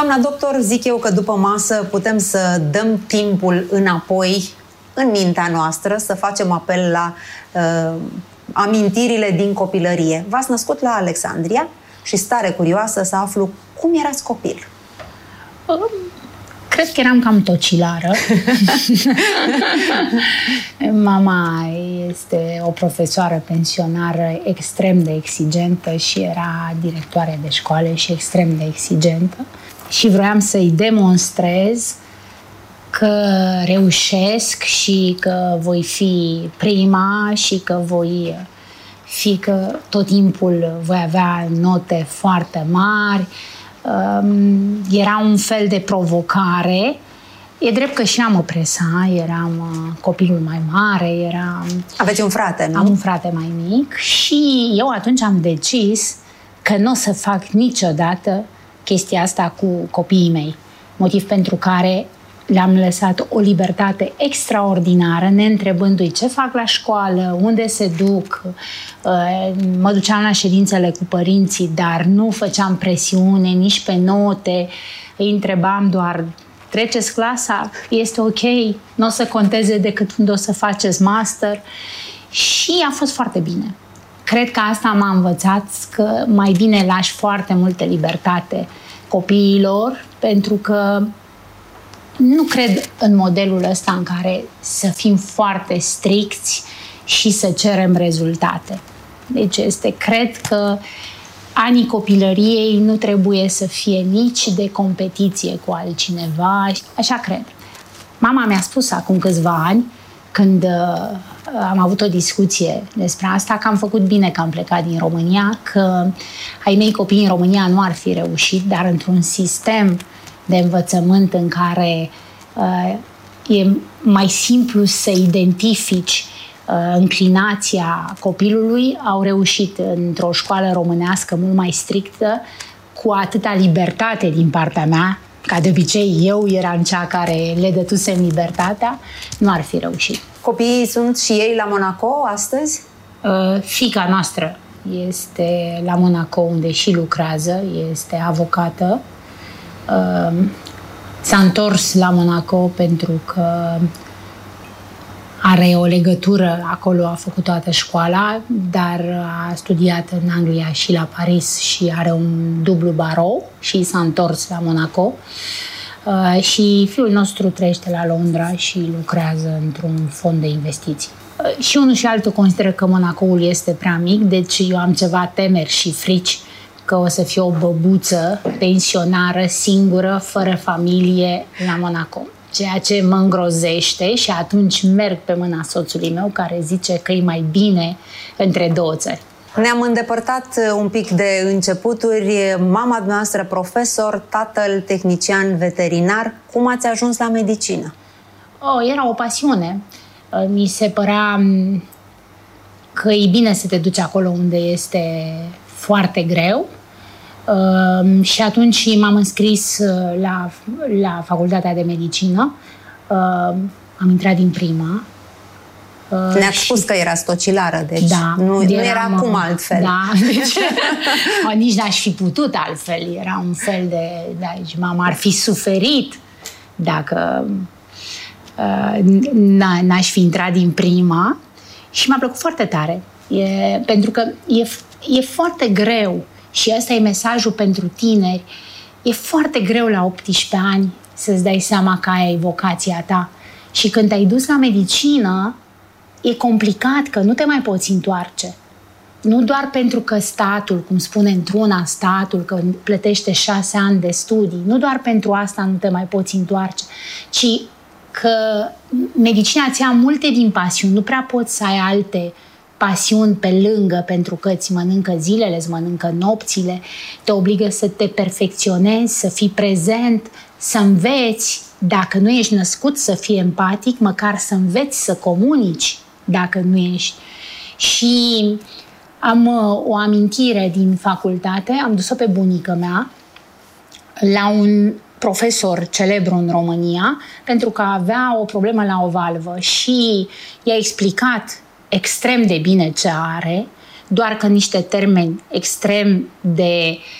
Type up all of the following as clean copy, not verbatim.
Doamna doctor, zic eu că după masă putem să dăm timpul înapoi în mintea noastră, să facem apel la amintirile din copilărie. V-ați născut la Alexandria și stare curioasă să aflu cum erați copil. Cred că eram cam tocilară. Mama este o profesoară pensionară extrem de exigentă și era directoare de școală și extrem de exigentă. Și vroiam să-i demonstrez că reușesc și că voi fi prima și că că tot timpul voi avea note foarte mari. Era un fel de provocare. E drept că și ea mă presa, eram copilul mai mare, Aveți un frate, nu? Am un frate mai mic și eu atunci am decis că nu o să fac niciodată chestia asta cu copiii mei. Motiv pentru care le-am lăsat o libertate extraordinară, neîntrebându-i ce fac la școală, unde se duc. Mă duceam la ședințele cu părinții, dar nu făceam presiune nici pe note. Îi întrebam doar, treceți clasa? Este ok? Nu o să conteze decât unde o să faceți master? Și a fost foarte bine. Cred că asta m-a învățat că mai bine lași foarte multă libertate copiilor, pentru că nu cred în modelul ăsta în care să fim foarte stricți și să cerem rezultate. Deci cred că anii copilăriei nu trebuie să fie nici de competiție cu altcineva. Așa cred. Mama mi-a spus acum câțiva ani, când am avut o discuție despre asta, că am făcut bine că am plecat din România, că ai mei copii în România nu ar fi reușit, dar într-un sistem de învățământ în care e mai simplu să identifici înclinația copilului, au reușit într-o școală românească mult mai strictă, cu atâta libertate din partea mea, ca de obicei eu eram cea care le dătusem libertatea, nu ar fi reușit. Copiii sunt și ei la Monaco astăzi? Fiica noastră este la Monaco, unde și lucrează, este avocată. S-a întors la Monaco pentru că are o legătură, acolo a făcut toată școala, dar a studiat în Anglia și la Paris și are un dublu barou și s-a întors la Monaco. Și fiul nostru trăiește la Londra și lucrează într-un fond de investiții. Și unul și altul consideră că Monacoul este prea mic, deci eu am ceva temeri și frici că o să fie o băbuță pensionară, singură, fără familie la Monaco. Ceea ce mă îngrozește și atunci merg pe mâna soțului meu, care zice că e mai bine între două țări. Ne-am îndepărtat un pic de începuturi. Mama noastră profesor, tatăl tehnician veterinar. Cum ați ajuns la medicină? Era o pasiune. Mi se părea că e bine să te duci acolo unde este foarte greu. Și atunci m-am înscris la facultatea de medicină. Am intrat din prima. Ne-ați spus că era stocilară, deci da, nu era cum altfel. Da, deci nici n-aș fi putut altfel. Era un fel de... Deci mama ar fi suferit dacă n-aș fi intrat din prima. Și mi-a plăcut foarte tare. Pentru că e foarte greu. Și ăsta e mesajul pentru tineri. E foarte greu la 18 ani să-ți dai seama că aia e vocația ta. Și când te-ai dus la medicină, e complicat, că nu te mai poți întoarce. Nu doar pentru că statul, cum spune într-una statul, că plătește 6 ani de studii, nu doar pentru asta nu te mai poți întoarce, ci că medicina ți ia multe din pasiuni, nu prea poți să ai alte pasiuni pe lângă, pentru că îți mănâncă zilele, îți mănâncă nopțile, te obligă să te perfecționezi, să fii prezent, să înveți. Dacă nu ești născut să fii empatic, măcar să înveți să comunici dacă nu ești. Și am o amintire din facultate, am dus-o pe bunica mea la un profesor celebru în România, pentru că avea o problemă la o valvă și i-a explicat extrem de bine ce are, doar că niște termeni extrem de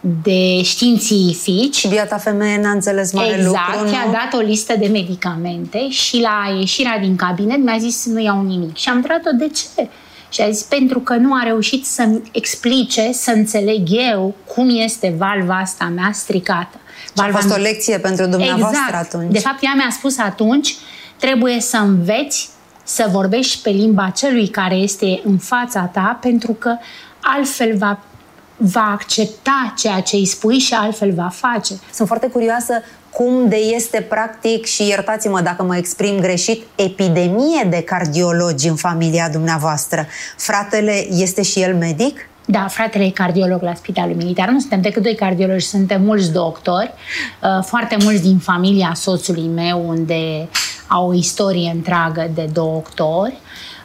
de științifici. Biata femeie n-a înțeles mare lucru, exact, i-a dat o listă de medicamente și la ieșirea din cabinet mi-a zis nu iau nimic. Și am întrebat-o de ce? Și a zis pentru că nu a reușit să-mi explice, să înțeleg eu cum este valva asta mea stricată. A fost o lecție pentru dumneavoastră atunci. De fapt, ea mi-a spus atunci, trebuie să înveți să vorbești pe limba celui care este în fața ta, pentru că altfel va accepta ceea ce îi spui și altfel va face. Sunt foarte curioasă cum de este practic, și iertați-mă dacă mă exprim greșit, epidemie de cardiologi în familia dumneavoastră. Fratele este și el medic? Da, fratele e cardiolog la Spitalul Militar. Nu suntem decât 2 cardiologi, suntem mulți doctori, foarte mulți din familia soțului meu, unde au o istorie întreagă de doctori.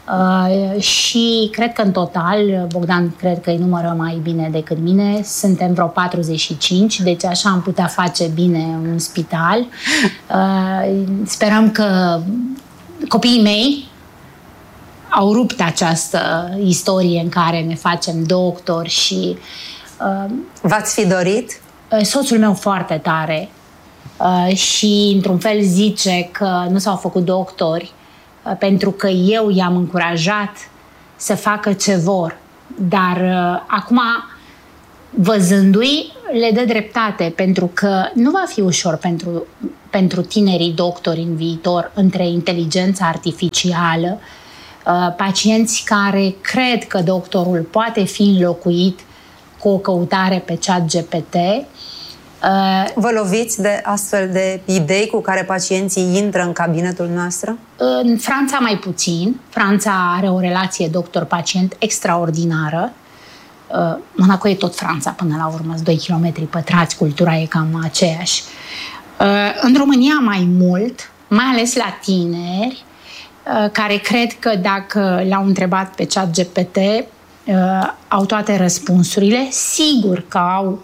Și cred că în total, Bogdan cred că îi numără mai bine decât mine, suntem vreo 45, deci așa am putea face bine un spital. Sperăm că copiii mei au rupt această istorie în care ne facem doctori și... V-ați fi dorit? Soțul meu foarte tare și într-un fel zice că nu s-au făcut doctori pentru că eu i-am încurajat să facă ce vor. Dar acum, văzându-i, le dă dreptate, pentru că nu va fi ușor pentru tinerii doctori în viitor între inteligența artificială, pacienți care cred că doctorul poate fi înlocuit cu o căutare pe ChatGPT. Vă loviți de astfel de idei cu care pacienții intră în cabinetul noastră? În Franța mai puțin. Franța are o relație doctor-pacient extraordinară. Monaco e tot Franța până la urmă, 2 km pătrați, cultura e cam aceeași. În România mai mult, mai ales la tineri, care cred că dacă l-au întrebat pe ChatGPT, au toate răspunsurile. Sigur că au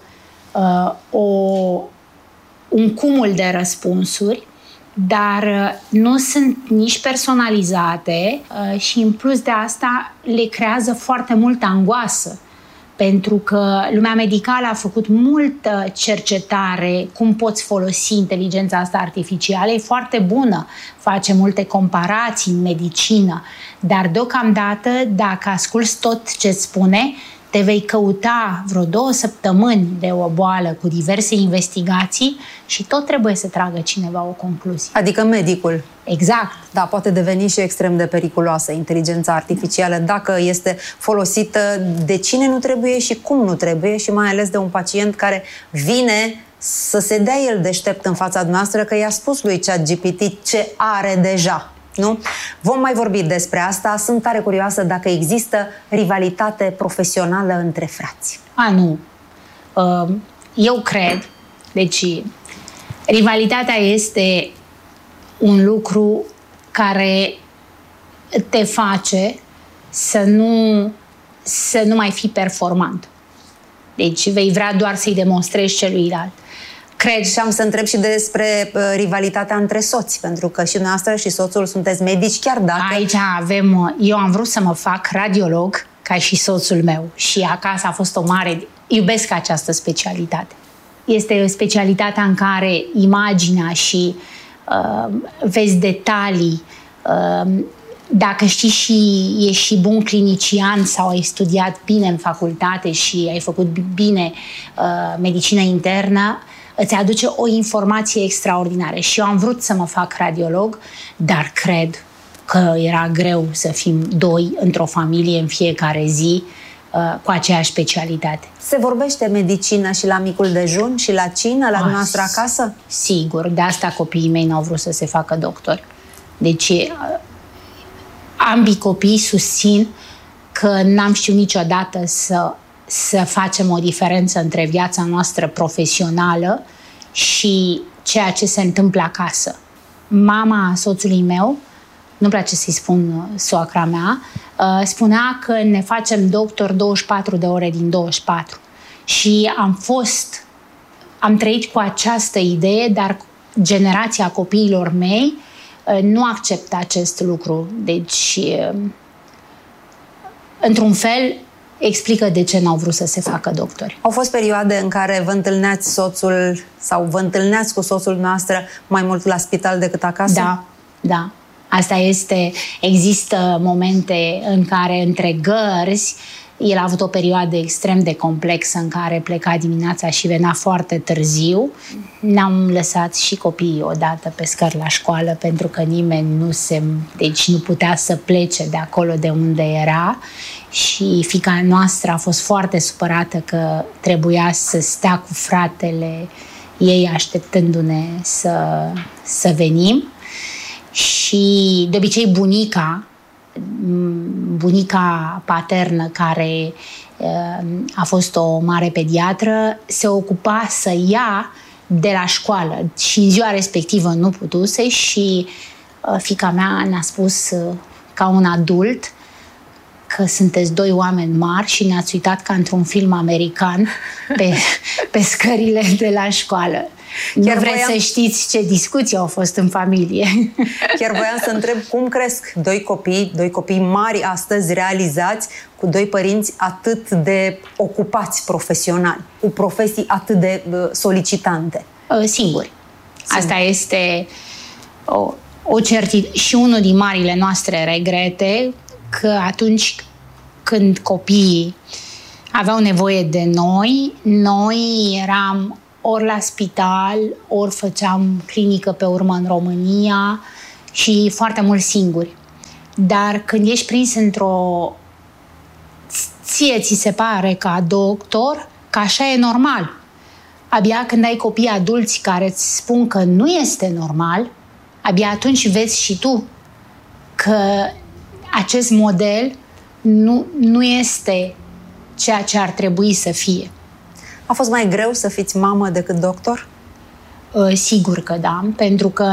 un cumul de răspunsuri, dar nu sunt nici personalizate și în plus de asta le creează foarte multă angoasă, pentru că lumea medicală a făcut multă cercetare cum poți folosi inteligența asta artificială, e foarte bună, face multe comparații în medicină, dar deocamdată dacă asculți tot ce spune, te vei căuta vreo 2 săptămâni de o boală cu diverse investigații și tot trebuie să tragă cineva o concluzie. Adică medicul. Exact. Da, poate deveni și extrem de periculoasă inteligența artificială dacă este folosită de cine nu trebuie și cum nu trebuie și mai ales de un pacient care vine să se dea el deștept în fața noastră că i-a spus lui ChatGPT ce are deja. Nu? Vom mai vorbi despre asta. Sunt tare curioasă dacă există rivalitate profesională între frați. Nu. Eu cred, deci rivalitatea este un lucru care te face să nu mai fii performant. Deci vei vrea doar să-i demonstrezi celuilalt. Cred și am să întreb și despre rivalitatea între soți, pentru că și dumneavoastră și soțul sunteți medici, chiar dacă... Aici eu am vrut să mă fac radiolog ca și soțul meu și acasă a fost o mare... Iubesc această specialitate. Este specialitatea în care imaginea și vezi detalii, dacă știi și ești și bun clinician sau ai studiat bine în facultate și ai făcut bine medicină internă, îți aduce o informație extraordinară. Și eu am vrut să mă fac radiolog, dar cred că era greu să fim 2 într-o familie în fiecare zi cu aceeași specialitate. Se vorbește medicină și la micul dejun și la cină, la dumneavoastră acasă? Sigur, de asta copiii mei n-au vrut să se facă doctori. Deci ambii copii susțin că n-am știut niciodată să facem o diferență între viața noastră profesională și ceea ce se întâmplă acasă. Mama soțului meu, nu-mi place să-i spun soacra mea, spunea că ne facem doctor 24 de ore din 24. Și am trăit cu această idee, dar generația copiilor mei nu acceptă acest lucru. Deci, într-un fel, explică de ce n-au vrut să se facă doctori. Au fost perioade în care vă întâlneați soțul sau vă întâlneați cu soțul noastră mai mult la spital decât acasă? Da, da. Asta este, există momente în care între gărzi, el a avut o perioadă extrem de complexă în care pleca dimineața și venea foarte târziu. Ne-am lăsat și copiii odată pe scări la școală pentru că nimeni nu putea să plece de acolo de unde era și fiica noastră a fost foarte supărată că trebuia să stea cu fratele ei așteptându-ne să venim. Și de obicei bunica paternă, care a fost o mare pediatră, se ocupa să ia de la școală și în ziua respectivă nu putuse și fiica mea ne-a spus ca un adult că sunteți doi oameni mari și ne-ați uitat ca într-un film american pe scările de la școală. Chiar nu vreți să știți ce discuții au fost în familie. Chiar voiam să întreb cum cresc doi copii mari astăzi, realizați, cu doi părinți atât de ocupați profesional, cu profesii atât de solicitante. Singuri. Asta este o certitudine și unul din marile noastre regrete, că atunci când copiii aveau nevoie de noi eram ori la spital, ori făceam clinică pe urmă în România și foarte mult singuri. Dar când ești prins ție ți se pare ca doctor că așa e normal. Abia când ai copii adulți care îți spun că nu este normal, abia atunci vezi și tu că acest model nu este ceea ce ar trebui să fie. A fost mai greu să fiți mamă decât doctor? Sigur că da, pentru că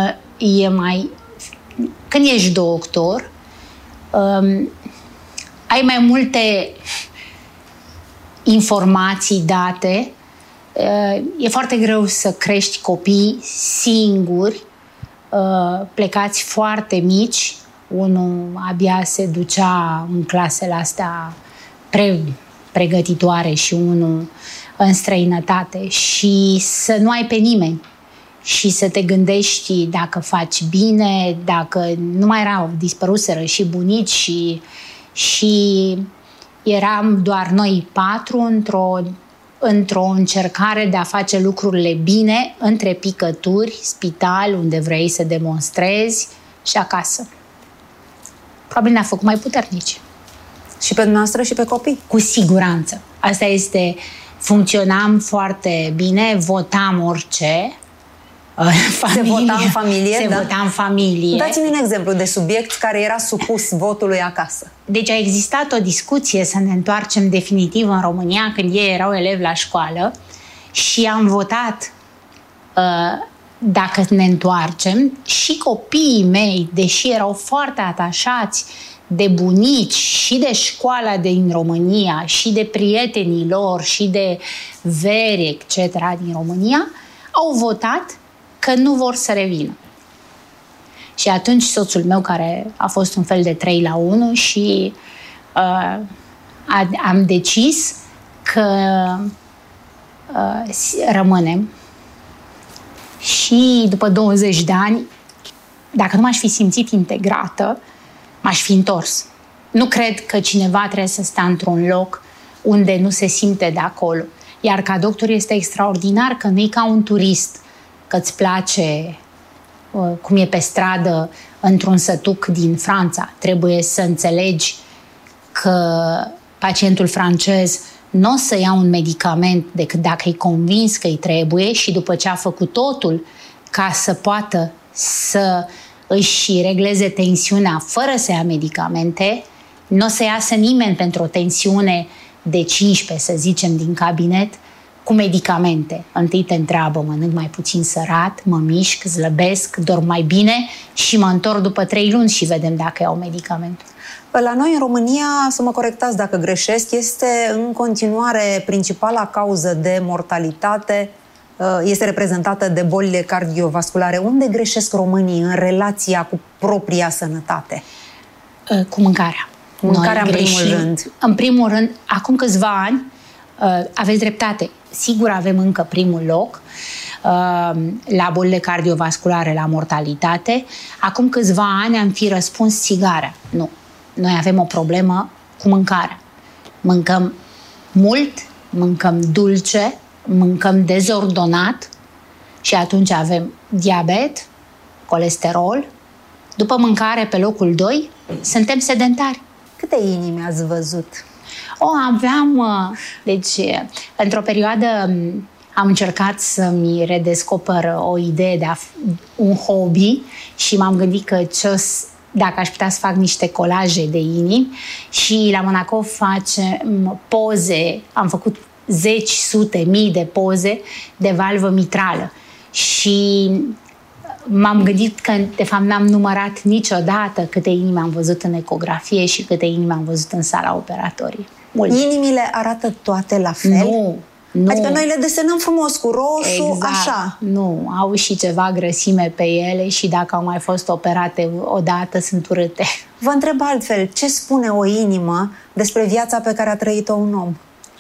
când ești doctor, ai mai multe informații, date. E foarte greu să crești copii singuri, plecați foarte mici. Unul abia se ducea în clasele astea pregătitoare și unul în străinătate și să nu ai pe nimeni și să te gândești dacă faci bine, dacă nu mai erau, dispăruseră și bunici și eram doar noi patru într-o încercare de a face lucrurile bine între picături, spital, unde vrei să demonstrezi și acasă. Probabil ne-a făcut mai puternici. Și pe dumneavoastră și pe copii? Cu siguranță. Asta este... Funcționam foarte bine, votam orice. Se vota în familie? Se vota în familie. Dați-mi un exemplu de subiect care era supus votului acasă. Deci a existat o discuție să ne întoarcem definitiv în România când ei erau elevi la școală și am votat dacă ne întoarcem și copiii mei, deși erau foarte atașați de bunici și de școala din România și de prietenii lor și de veri, etc. din România, au votat că nu vor să revină. Și atunci soțul meu, care a fost un fel de 3-1 și am decis că rămânem. Și după 20 de ani, dacă nu m-aș fi simțit integrată, m-aș fi întors. Nu cred că cineva trebuie să stea într-un loc unde nu se simte de acolo. Iar ca doctor este extraordinar că nu e ca un turist, că îți place cum e pe stradă într-un sătuc din Franța. Trebuie să înțelegi că pacientul francez nu o să ia un medicament decât dacă e convins că îi trebuie și după ce a făcut totul ca să poată să își regleze tensiunea fără să ia medicamente, nu o să iasă nimeni pentru o tensiune de 15, să zicem, din cabinet, cu medicamente. Întâi te întreabă, mănânc mai puțin sărat, mă mișc, slăbesc, dorm mai bine și mă întorc după 3 luni și vedem dacă iau medicamentul. La noi, în România, să mă corectați dacă greșesc, este în continuare principala cauză de mortalitate, este reprezentată de bolile cardiovasculare. Unde greșesc românii în relația cu propria sănătate? Cu mâncarea. Mâncarea în primul rând. În primul rând, acum câțiva ani, aveți dreptate, sigur avem încă primul loc la bolile cardiovasculare, la mortalitate. Acum câțiva ani am fi răspuns țigara. Nu. Noi avem o problemă cu mâncarea. Mâncăm mult, mâncăm dulce, mâncăm dezordonat și atunci avem diabet, colesterol. După mâncare, pe locul 2, suntem sedentari. Câte inimi ați văzut? Deci, într-o perioadă am încercat să-mi redescoper o idee de un hobby și m-am gândit că dacă aș putea să fac niște colaje de inimi și la Monaco facem poze, am făcut sute mii de poze de valvă mitrală și m-am gândit că, de fapt, n-am numărat niciodată câte inimi am văzut în ecografie și câte inimi am văzut în sala operatorie. Mult. Inimile arată toate la fel? Nu. Adică noi le desenăm frumos cu roșu, exact, așa. Nu, au și ceva grăsime pe ele și dacă au mai fost operate odată, sunt urâte. Vă întreb altfel, ce spune o inimă despre viața pe care a trăit-o un om?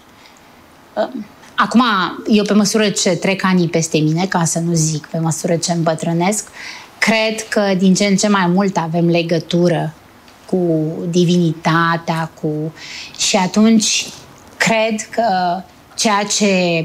Acum, eu pe măsură ce trec anii peste mine, ca să nu zic pe măsură ce îmbătrânesc, cred că din ce în ce mai mult avem legătură cu divinitatea, și atunci cred că ceea ce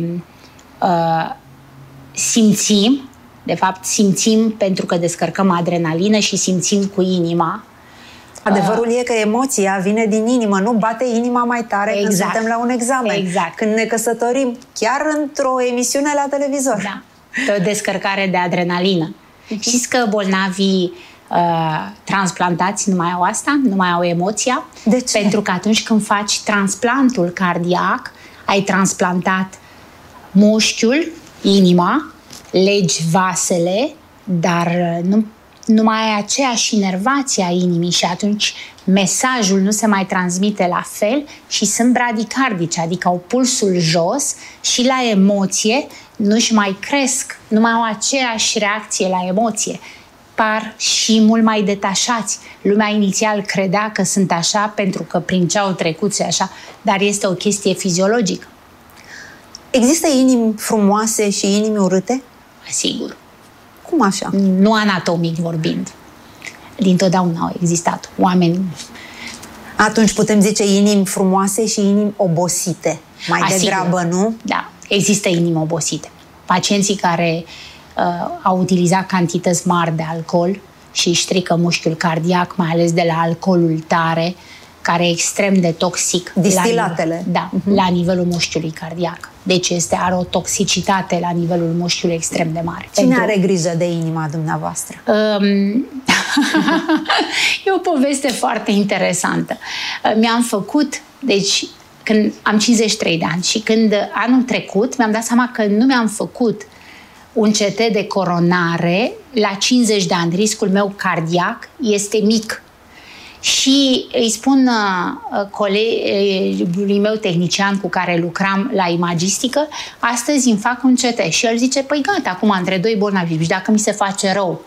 simțim, de fapt simțim pentru că descărcăm adrenalină și simțim cu inima. Adevărul e că emoția vine din inimă, nu bate inima mai tare când suntem la un examen. Exact. Când ne căsătorim, chiar într-o emisiune la televizor. Da, pe o descărcare de adrenalină. Știți că bolnavii transplantați nu mai au asta, nu mai au emoția. De ce? Pentru că atunci când faci transplantul cardiac, ai transplantat mușchiul, inima, legi vasele, dar nu mai ai aceeași inervație a inimii și atunci mesajul nu se mai transmite la fel și sunt bradicardici, adică au pulsul jos și la emoție nu-și mai cresc, nu mai au aceeași reacție la emoție. Par și mult mai detașați. Lumea inițial credea că sunt așa pentru că prin ce au trecut și așa, dar este o chestie fiziologică. Există inimi frumoase și inimi urâte? Sigur. Cum așa? Nu anatomic vorbind. Dintotdeauna au existat oameni. Atunci putem zice inimi frumoase și inimi obosite. Mai degrabă, nu? Da, există inimi obosite. Pacienții care au utilizat cantități mari de alcool și își strică mușchiul cardiac, mai ales de la alcoolul tare, care e extrem de toxic. Distilatele. La nivelul mușchiului cardiac. Deci are o toxicitate la nivelul mușchiului extrem de mare. Cine are grijă de inima dumneavoastră? E o poveste foarte interesantă. Mi-am făcut, deci când am 53 de ani și când anul trecut mi-am dat seama că nu mi-am făcut un CT de coronare la 50 de ani. Riscul meu cardiac este mic. Și îi spun colegului meu tehnician cu care lucram la imagistică, astăzi îmi fac un CT. Și el zice, păi gata, acum între doi bolnavi, și dacă mi se face rău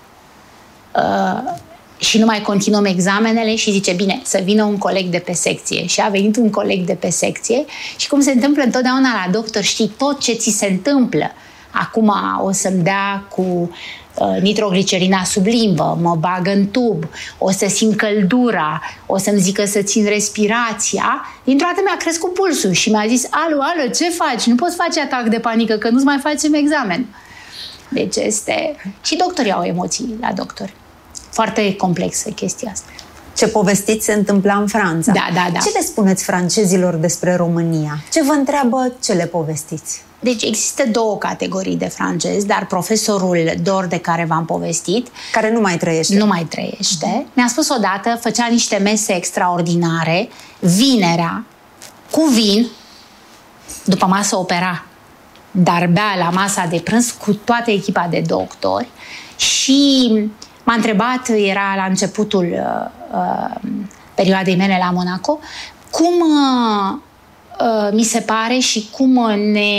și nu mai continuăm examenele, și zice, bine, să vină un coleg de pe secție. Și a venit un coleg de pe secție și cum se întâmplă întotdeauna la doctor, știi tot ce ți se întâmplă. Acum o să-mi dea cu nitroglicerina sub limbă, mă bagă în tub, o să simt căldura, o să-mi zică să țin respirația. Dintr-o dată mi-a crescut pulsul și mi-a zis, alo, ce faci? Nu poți face atac de panică, că nu-ți mai facem examen. Deci este... Și doctorii au emoții la doctori. Foarte complexă chestia asta. Ce povestiți se întâmpla în Franța. Da. Ce le spuneți francezilor despre România? Ce vă întreabă, ce le povestiți? Deci există două categorii de francezi, dar profesorul Dor de care v-am povestit, care nu mai trăiește, mi-a spus odată, făcea niște mese extraordinare, vinerea, cu vin, după masă opera, dar bea la masa de prânz cu toată echipa de doctori și m-a întrebat, era la începutul perioadei mele la Monaco, cum mi se pare și cum ne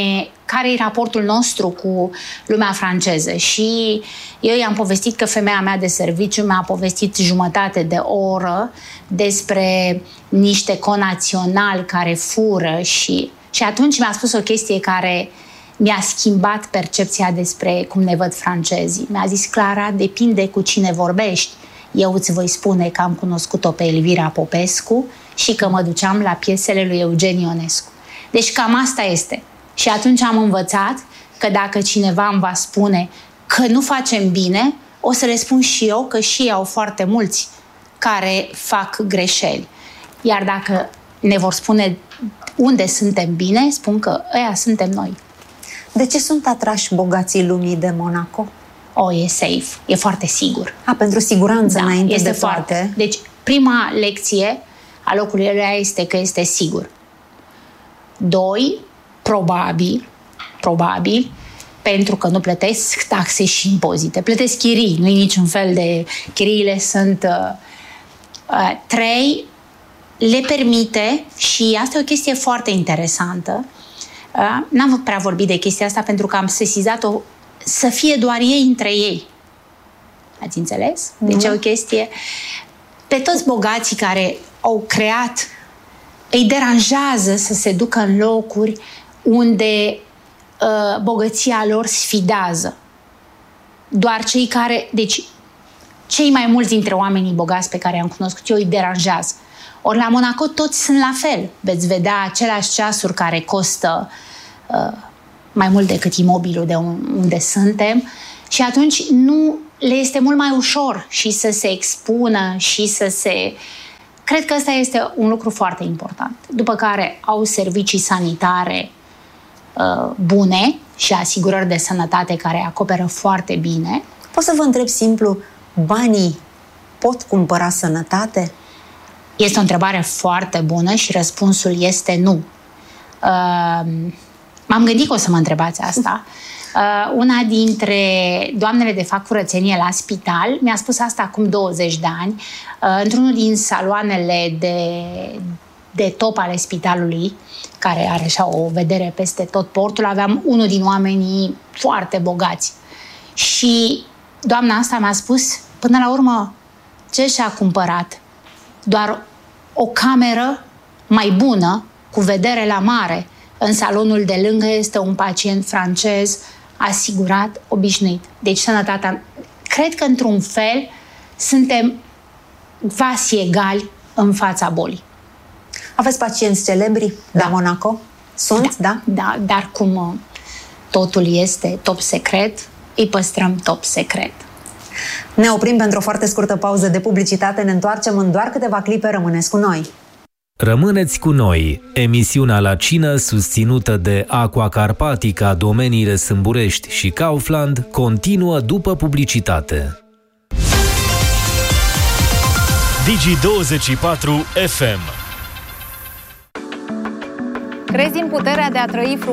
care e raportul nostru cu lumea franceză. Și eu i-am povestit că femeia mea de serviciu mi-a povestit jumătate de oră despre niște conaționali care fură și atunci mi-a spus o chestie care mi-a schimbat percepția despre cum ne văd francezii. Mi-a zis: Clara, depinde cu cine vorbești. Eu îți voi spune că am cunoscut-o pe Elvira Popescu și că mă duceam la piesele lui Eugen Ionescu. Deci cam asta este. Și atunci am învățat că dacă cineva îmi va spune că nu facem bine, o să le spun și eu că și ei au foarte mulți care fac greșeli. Iar dacă ne vor spune unde suntem bine, spun că ăia suntem noi. De ce sunt atrași bogații lumii de Monaco? E safe, e foarte sigur. Pentru siguranță, da, înainte de toate. Deci, prima lecție a locului ăla este că este sigur. 2, probabil, pentru că nu plătesc taxe și impozite. Plătesc chirii, nu-i niciun fel de... Chiriile sunt... 3, le permite, și asta e o chestie foarte interesantă, n-am prea vorbit de chestia asta pentru că am sesizat-o, să fie doar ei între ei. Ați înțeles? Deci e o chestie... Pe toți bogații care au creat, îi deranjează să se ducă în locuri unde bogăția lor sfidează. Doar cei care... Deci, cei mai mulți dintre oamenii bogați pe care i-am cunoscut eu îi deranjează. Ori la Monaco toți sunt la fel. Veți vedea aceleași ceasuri care costă mai mult decât imobilul de unde suntem și atunci nu le este mult mai ușor și să se expună și să se... Cred că ăsta este un lucru foarte important. După care au servicii sanitare bune și asigurări de sănătate care acoperă foarte bine. Pot să vă întreb simplu, banii pot cumpăra sănătate? Este o întrebare foarte bună și răspunsul este nu. M-am gândit că o să mă întrebați asta. Una dintre doamnele de fac curățenie la spital mi-a spus asta acum 20 de ani, într-unul din saloanele de top ale spitalului, care are așa o vedere peste tot portul, aveam unul din oamenii foarte bogați. Și doamna asta mi-a spus, până la urmă, ce și-a cumpărat? Doar o cameră mai bună, cu vedere la mare. În salonul de lângă este un pacient francez asigurat, obișnuit. Deci sănătatea... Cred că, într-un fel, suntem vasi egali în fața bolii. Aveți pacienți celebri la Monaco? Sunt, da? Da, dar cum totul este top secret, îi păstrăm top secret. Ne oprim pentru o foarte scurtă pauză de publicitate, ne întoarcem în doar câteva clipe, rămâneți cu noi. Rămâneți cu noi, emisiunea La Cină susținută de Aqua Carpatica, domeniile Sâmburești și Kaufland, continuă după publicitate. Digi24 FM. Crezi în puterea de a trăi frumos?